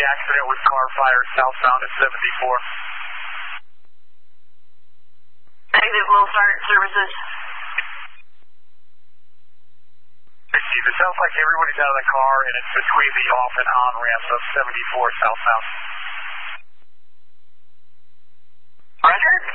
the accident with car fire southbound at 74. Negative, Lone Star Services. Hey, Chief, it sounds like everybody's out of the car and it's between the off and on ramps of 74 southbound. Roger.